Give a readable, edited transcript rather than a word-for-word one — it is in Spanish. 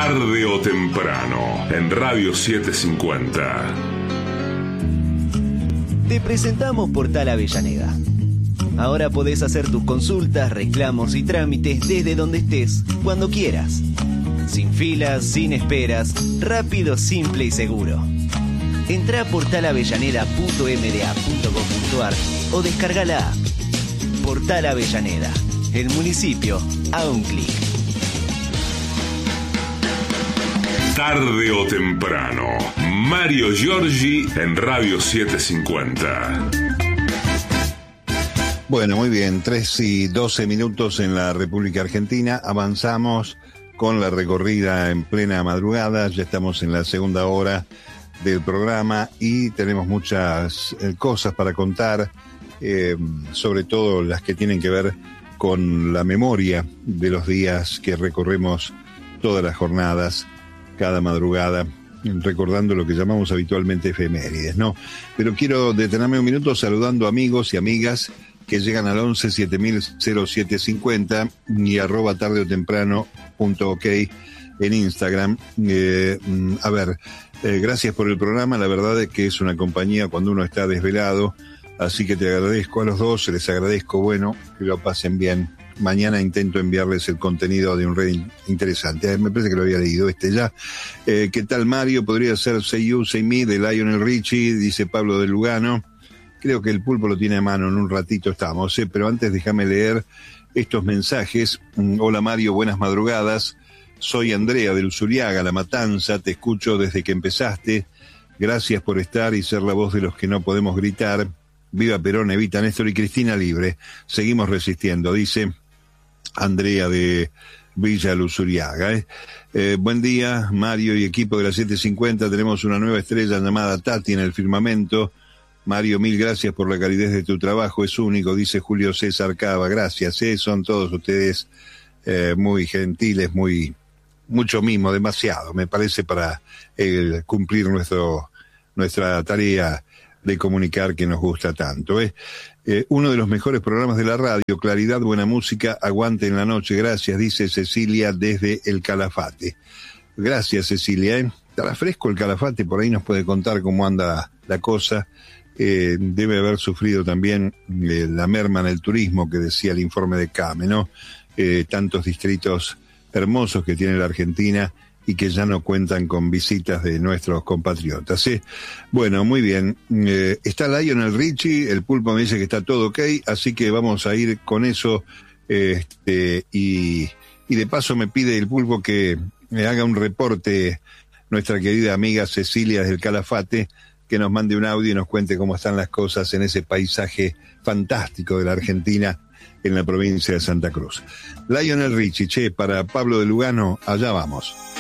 Tarde o temprano, en Radio 750. Te presentamos Portal Avellaneda. Ahora podés hacer tus consultas, reclamos y trámites desde donde estés, cuando quieras. Sin filas, sin esperas, rápido, simple y seguro. Entrá a portalavellaneda.mda.gov.ar o descarga la app. Portal Avellaneda, el municipio a un clic. Tarde o temprano, Mario Giorgi en Radio 750. Bueno, muy bien, 3:12 en la República Argentina. Avanzamos con la recorrida en plena madrugada. Ya estamos en la segunda hora del programa y tenemos muchas cosas para contar, sobre todo las que tienen que ver con la memoria de los días que recorremos todas las jornadas, cada madrugada, recordando lo que llamamos habitualmente efemérides, ¿no? Pero quiero detenerme un minuto saludando amigos y amigas que llegan al 11 7000 y @tardeotemprano.ok en Instagram. Gracias por el programa, la verdad es que es una compañía cuando uno está desvelado, así que te agradezco a los dos, les agradezco, bueno, que lo pasen bien. Mañana intento enviarles el contenido de un red interesante. Me parece que lo había leído ya. ¿Qué tal, Mario? Podría ser Say You, Say Me de Lionel Richie, dice Pablo de Lugano. Creo que el pulpo lo tiene a mano, en un ratito estamos, pero antes déjame leer estos mensajes. Hola Mario, buenas madrugadas. Soy Andrea del Usuriaga, La Matanza, te escucho desde que empezaste. Gracias por estar y ser la voz de los que no podemos gritar. Viva Perón, Evita Néstor y Cristina Libre. Seguimos resistiendo, dice Andrea de Villa Luzuriaga. Buen día, Mario y equipo de la 750. Tenemos una nueva estrella llamada Tati en el firmamento. Mario, mil gracias por la calidez de tu trabajo, es único, dice Julio César Cava. Gracias, son todos ustedes muy gentiles, mucho mimo, demasiado, me parece, para cumplir nuestra tarea de comunicar que nos gusta tanto. Uno de los mejores programas de la radio, claridad, buena música, aguante en la noche, gracias, dice Cecilia desde el Calafate. Gracias, Cecilia. Estará fresco el Calafate, por ahí nos puede contar cómo anda la cosa. Debe haber sufrido también la merma en el turismo que decía el informe de CAME, ¿no? Tantos distritos hermosos que tiene la Argentina y que ya no cuentan con visitas de nuestros compatriotas. Bueno, muy bien. Está Lionel Richie, el pulpo me dice que está todo ok, así que vamos a ir con eso. Y de paso me pide el pulpo que me haga un reporte nuestra querida amiga Cecilia del Calafate, que nos mande un audio y nos cuente cómo están las cosas en ese paisaje fantástico de la Argentina en la provincia de Santa Cruz. Lionel Richie, para Pablo de Lugano, allá vamos.